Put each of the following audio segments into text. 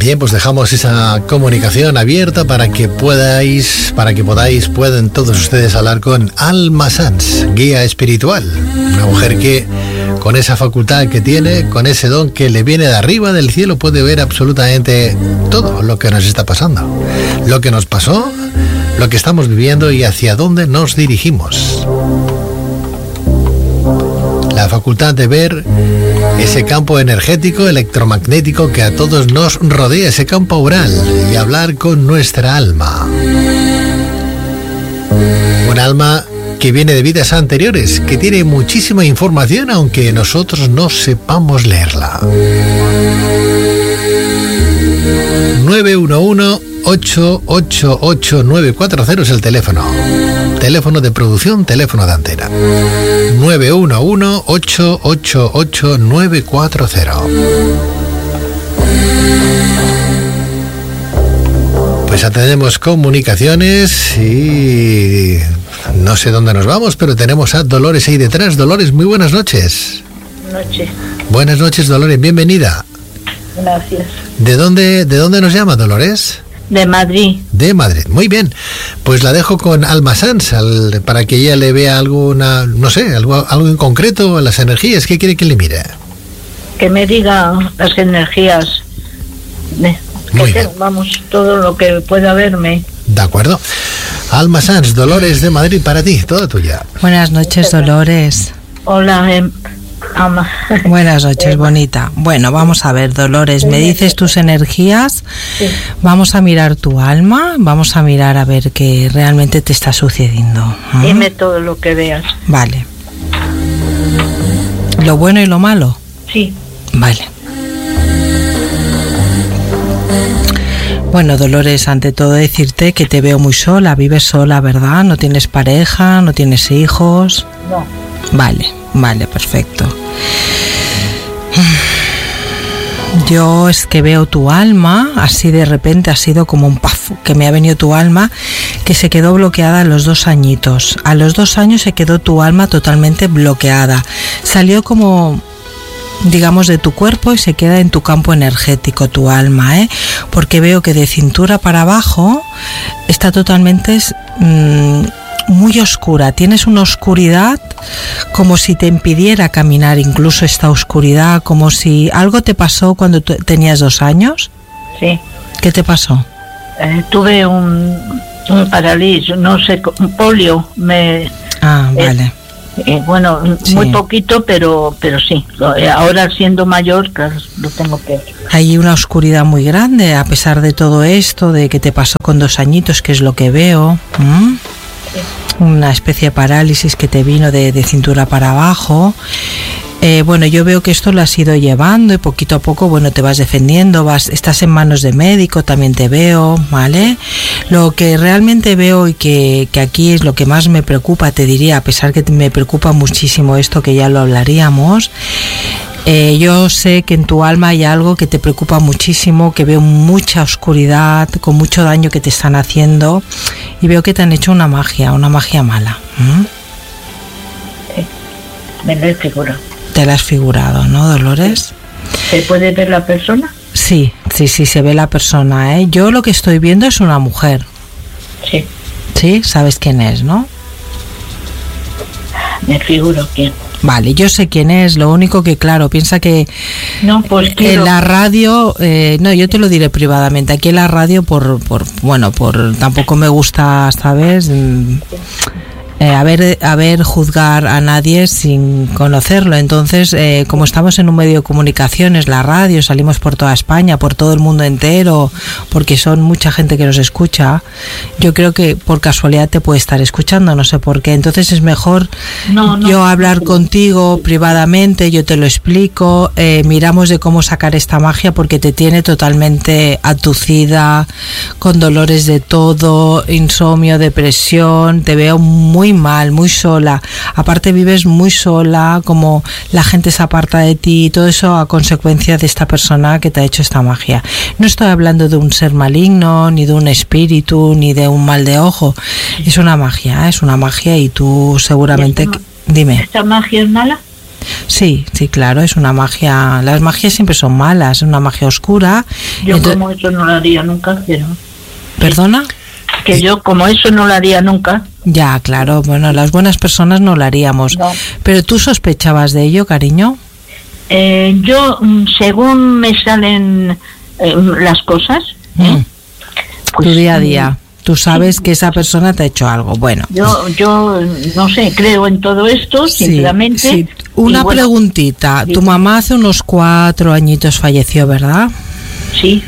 Bien, pues dejamos esa comunicación abierta para que puedan todos ustedes hablar con Alma Sanz, guía espiritual. Una mujer que, con esa facultad que tiene, con ese don que le viene de arriba del cielo, puede ver absolutamente todo lo que nos está pasando. Lo que nos pasó, lo que estamos viviendo y hacia dónde nos dirigimos. La facultad de ver ese campo energético, electromagnético que a todos nos rodea, ese campo aural, y hablar con nuestra alma. Un alma que viene de vidas anteriores, que tiene muchísima información, aunque nosotros no sepamos leerla. 911-888-940 es el teléfono. Teléfono de producción, teléfono de antena. 911-888-940. Pues atendemos comunicaciones y no sé dónde nos vamos, pero tenemos a Dolores ahí detrás. Dolores, muy buenas noches. Noche. Buenas noches, Dolores, bienvenida. Gracias. ¿De dónde nos llama, Dolores? De Madrid. De Madrid, muy bien. Pues la dejo con Alma Sanz para que ella le vea alguna, no sé, algo en concreto, las energías. ¿Qué quiere que le mire? Que me diga las energías. Muy bien. Vamos, todo lo que pueda verme. De acuerdo. Alma Sanz, Dolores de Madrid, para ti, toda tuya. Buenas noches, Dolores. Hola, Ama. Buenas noches, bonita. Bueno, vamos a ver, Dolores, me dices tus energías, Sí. Vamos a mirar tu alma, vamos a mirar a ver qué realmente te está sucediendo. Dime todo lo que veas. Vale. ¿Lo bueno y lo malo? Sí. Vale. Bueno, Dolores, ante todo decirte que te veo muy sola, vives sola, ¿verdad? No tienes pareja, no tienes hijos. No. Vale, perfecto. Yo es que veo tu alma, así de repente ha sido como un paf, que me ha venido tu alma, que se quedó bloqueada a los 2 añitos. A los 2 años se quedó tu alma totalmente bloqueada. Salió como, digamos, de tu cuerpo y se queda en tu campo energético tu alma, porque veo que de cintura para abajo está totalmente muy oscura, tienes una oscuridad como si te impidiera caminar, incluso esta oscuridad, como si algo te pasó cuando tenías 2 años. Sí. ¿Qué te pasó? Tuve un parálisis, no sé, un polio. Vale. Bueno, Sí. muy poquito, pero sí. Ahora siendo mayor, claro, lo tengo que... Hay una oscuridad muy grande, a pesar de todo esto, de que te pasó con 2 añitos, que es lo que veo. Una especie de parálisis que te vino de cintura para abajo. Bueno, yo veo que esto lo has ido llevando y poquito a poco, bueno, te vas defendiendo, estás en manos de médico, también te veo, ¿vale? Lo que realmente veo y que aquí es lo que más me preocupa, te diría, a pesar que me preocupa muchísimo esto, que ya lo hablaríamos. Yo sé que en tu alma hay algo que te preocupa muchísimo, que veo mucha oscuridad, con mucho daño que te están haciendo, y veo que te han hecho una magia mala. Sí, me lo he figurado. Te la has figurado, ¿no, Dolores? ¿Se puede ver la persona? Sí, se ve la persona, ¿eh? Yo lo que estoy viendo es una mujer. Sí. ¿Sí? ¿Sabes quién es, no? Me figuro quién. Vale, yo sé quién es, lo único que, claro, piensa que No, pues quiero... en la radio, no, yo te lo diré privadamente, aquí en la radio tampoco me gusta, ¿sabes? Juzgar a nadie sin conocerlo. Entonces, como estamos en un medio de comunicaciones, la radio, salimos por toda España, por todo el mundo entero, porque son mucha gente que nos escucha, yo creo que por casualidad te puede estar escuchando, no sé por qué. Entonces es mejor yo hablar contigo privadamente, yo te lo explico, miramos de cómo sacar esta magia, porque te tiene totalmente atucida, con dolores de todo, insomnio, depresión, te veo muy mal, muy sola, aparte vives muy sola, como la gente se aparta de ti, todo eso a consecuencia de esta persona que te ha hecho esta magia. No estoy hablando de un ser maligno, ni de un espíritu, ni de un mal de ojo, es una magia y tú seguramente... Dime. ¿Esta magia es mala? Sí, claro, es una magia. Las magias siempre son malas, es una magia oscura. Yo como eso no lo haría nunca, pero... ¿Perdona? Que yo como eso no lo haría nunca. Ya, claro, bueno, las buenas personas no lo haríamos. No. ¿Pero tú sospechabas de ello, cariño? Yo, según me salen las cosas, pues, tu día a día, tú sabes que esa persona te ha hecho algo. Bueno, yo no sé, creo en todo esto, sinceramente. Sí. Una preguntita. Tu mamá hace unos 4 añitos falleció, ¿verdad? Sí.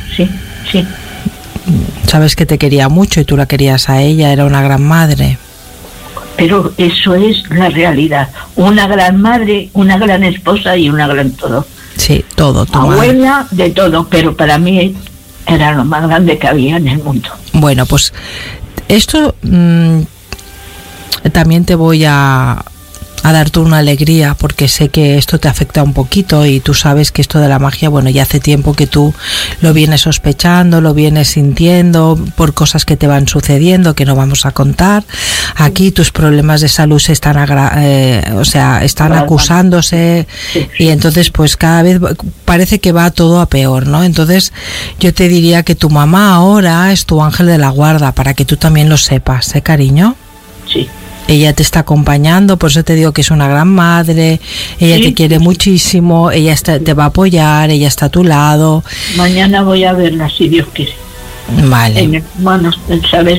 Sabes que te quería mucho y tú la querías a ella, era una gran madre. Pero eso es la realidad. Una gran madre, una gran esposa y una gran todo. Sí, todo. Abuela, de todo, pero para mí era lo más grande que había en el mundo. Bueno, pues esto también te voy a darte una alegría, porque sé que esto te afecta un poquito y tú sabes que esto de la magia, bueno, ya hace tiempo que tú lo vienes sospechando, lo vienes sintiendo por cosas que te van sucediendo que no vamos a contar. Aquí tus problemas de salud se están están acusándose y entonces pues cada vez parece que va todo a peor, ¿no? Entonces yo te diría que tu mamá ahora es tu ángel de la guarda, para que tú también lo sepas, cariño? Sí. Ella te está acompañando, por eso te digo que es una gran madre, ella te quiere muchísimo, ella te va a apoyar, ella está a tu lado. Mañana voy a verla, si Dios quiere. Vale. Bueno, sabes,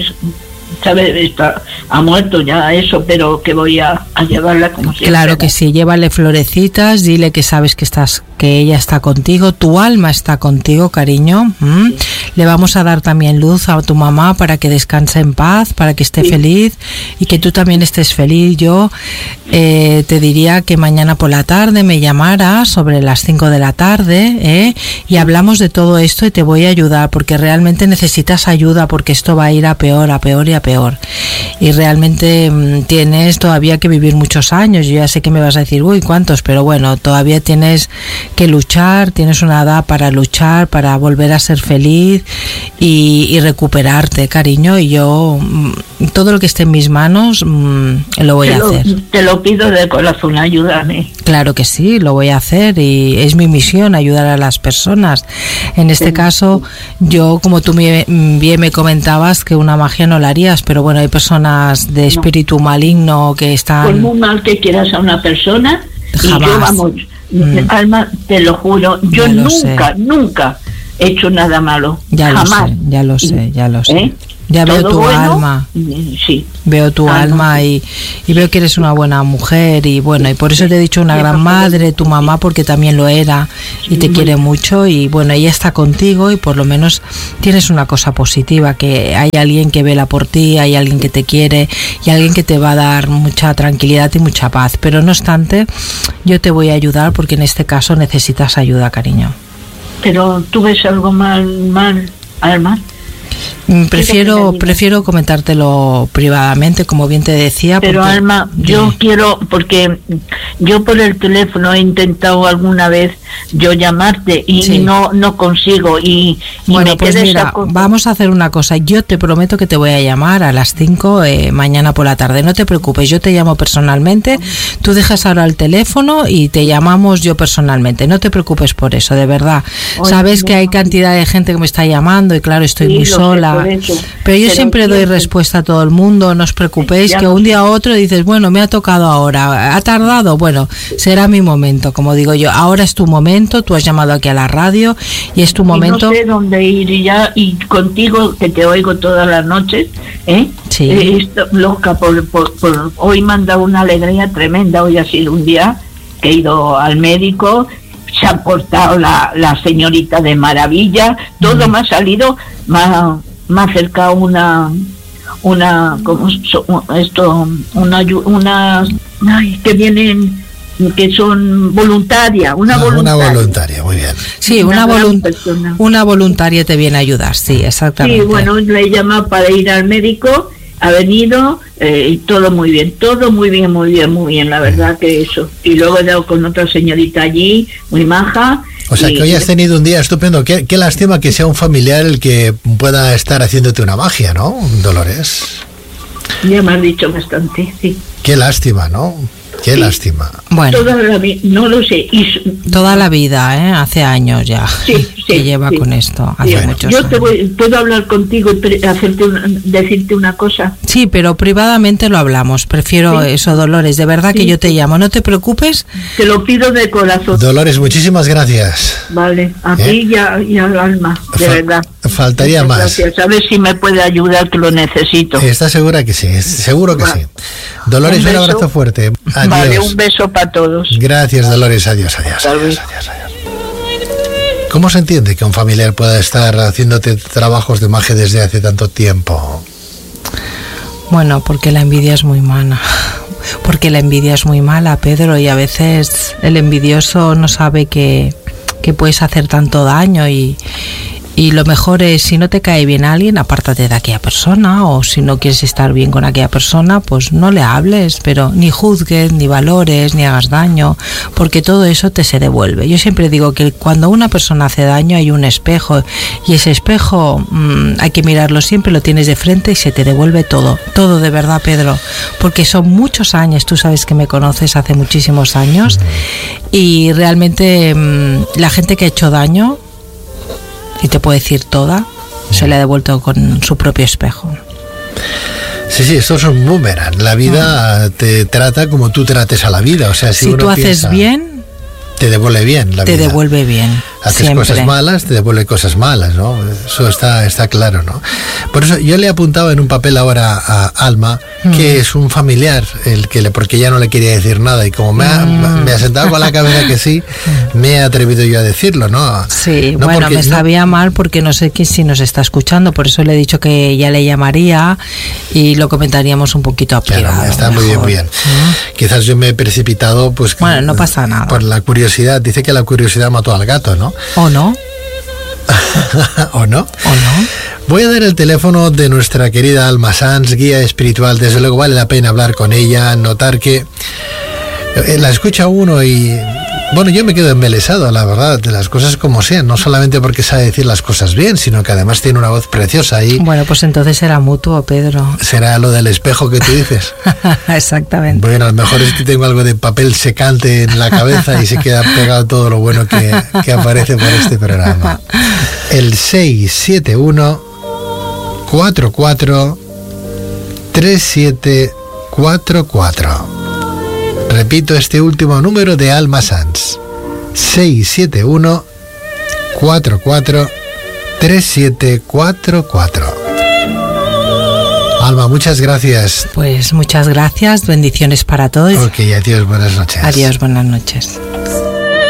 ha muerto ya eso, pero que voy a llevarla como siempre. Claro que sí, llévale florecitas, dile que sabes que ella está contigo, tu alma está contigo, cariño. Sí. Le vamos a dar también luz a tu mamá para que descanse en paz, para que esté feliz y que tú también estés feliz. Yo te diría que mañana por la tarde me llamaras sobre las 5 de la tarde y hablamos de todo esto y te voy a ayudar, porque realmente necesitas ayuda, porque esto va a ir a peor y a peor. Y realmente tienes todavía que vivir muchos años. Yo ya sé que me vas a decir, uy, ¿cuántos? Pero bueno, todavía tienes que luchar, tienes una edad para luchar, para volver a ser feliz y recuperarte, cariño. Y yo, todo lo que esté en mis manos, lo voy a hacer. Te lo pido de corazón, ayúdame. Claro que sí, lo voy a hacer y es mi misión ayudar a las personas. En este caso, yo, como tú bien me comentabas, que una magia no la harías, pero bueno, hay personas de espíritu maligno que están... Por muy mal que quieras a una persona, jamás. Y yo, vamos, Alma, te lo juro, yo nunca he hecho nada malo. Jamás. Ya lo sé. Ya veo tu alma. Sí. Veo tu alma y veo que eres una buena mujer y bueno, y por eso te he dicho una gran madre, tu mamá, porque también lo era y te quiere mucho y bueno, ella está contigo y por lo menos tienes una cosa positiva, que hay alguien que vela por ti, hay alguien que te quiere y alguien que te va a dar mucha tranquilidad y mucha paz. Pero no obstante, yo te voy a ayudar porque en este caso necesitas ayuda, cariño. Pero tú ves algo mal, Alma. Prefiero comentártelo privadamente, como bien te decía. Pero Alma, yo quiero, porque yo por el teléfono he intentado alguna vez yo llamarte y no consigo y bueno, pues mira, vamos a hacer una cosa. Yo te prometo que te voy a llamar a las 5 mañana por la tarde. No te preocupes, yo te llamo personalmente. Tú dejas ahora el teléfono y te llamamos yo personalmente. No te preocupes por eso, de verdad. Sabes que hay cantidad de gente que me está llamando y claro, estoy muy sola. Pero yo siempre doy respuesta a todo el mundo, no os preocupéis, que un día u otro dices, bueno, me ha tocado ahora, ha tardado, bueno, será mi momento, como digo yo, ahora es tu momento, tú has llamado aquí a la radio y es tu momento. No sé dónde ir y contigo, que te oigo todas las noches, Sí. Estoy loca por hoy me han dado una alegría tremenda, hoy ha sido un día que he ido al médico, se ha portado la señorita de maravilla, todo me ha salido, me ha acercado una que vienen, que son voluntarias, una voluntaria, muy bien. Sí, una voluntaria te viene a ayudar, sí, exactamente. Sí, bueno, le he llamado para ir al médico, ha venido y todo muy bien, muy bien, la verdad que eso. Y luego he dado con otra señorita allí, muy maja. O sea, que hoy has tenido un día estupendo. Qué lástima que sea un familiar el que pueda estar haciéndote una magia, ¿no, Dolores? Ya me has dicho bastante, sí. Qué lástima, ¿no? Qué lástima. Bueno, no lo sé. Toda la vida, hace años ya que lleva con esto, hace muchos años. ¿Puedo hablar contigo y decirte una cosa? Sí, pero privadamente lo hablamos. Prefiero eso, Dolores. De verdad que yo te llamo. No te preocupes. Te lo pido de corazón. Dolores, muchísimas gracias. Vale, a ti y al alma, de verdad. Faltaría muchas más. Gracias. A ver si me puede ayudar, que lo necesito. ¿Estás segura que sí? Seguro que sí. Dolores, un abrazo fuerte. Adiós. Vale, un beso para todos. Gracias, Dolores. Adiós. ¿Cómo se entiende que un familiar pueda estar haciéndote trabajos de magia desde hace tanto tiempo? Bueno, porque la envidia es muy mala. Porque la envidia es muy mala, Pedro, y a veces el envidioso no sabe que puedes hacer tanto daño y lo mejor es, si no te cae bien alguien, apártate de aquella persona, o si no quieres estar bien con aquella persona, pues no le hables, pero ni juzgues, ni valores, ni hagas daño, porque todo eso te se devuelve. Yo siempre digo que cuando una persona hace daño hay un espejo, y ese espejo hay que mirarlo siempre, lo tienes de frente y se te devuelve todo de verdad, Pedro, porque son muchos años, tú sabes que me conoces hace muchísimos años, y realmente la gente que ha hecho daño, y te puedo decir toda, se le ha devuelto con su propio espejo. Sí, esto es un boomerang. La vida te trata como tú trates a la vida. O sea, si tú haces bien, te devuelve bien la vida. Te devuelve bien. Haces siempre. Cosas malas, te devuelve cosas malas, ¿no? Eso está claro, ¿no? Por eso yo le apuntaba en un papel ahora a Alma, que es un familiar, porque ya no le quería decir nada, y como me ha sentado con la cabeza que sí, me he atrevido yo a decirlo, ¿no? Sí, no, bueno, me sabía mal porque no sé si nos está escuchando, por eso le he dicho que ya le llamaría y lo comentaríamos un poquito a privado. Claro, está muy bien. Quizás yo me he precipitado, pues... Bueno, no pasa nada. Por la curiosidad. Dice que la curiosidad mató al gato, ¿no? ¿O no? ¿O no? Voy a dar el teléfono de nuestra querida Alma Sanz, guía espiritual. Desde luego vale la pena hablar con ella, notar que la escucha uno y... Bueno, yo me quedo embelesado, la verdad, de las cosas como sean, no solamente porque sabe decir las cosas bien, sino que además tiene una voz preciosa ahí. Bueno, pues entonces será mutuo, Pedro. ¿Será lo del espejo que tú dices? Exactamente. Bueno, a lo mejor es que tengo algo de papel secante en la cabeza y se queda pegado todo lo bueno que aparece por este programa. El 671 44 3744. Repito este último número de Alma Sanz. 671 44 3744. Alma, muchas gracias. Pues muchas gracias, bendiciones para todos. Ok, adiós, buenas noches. Adiós, buenas noches.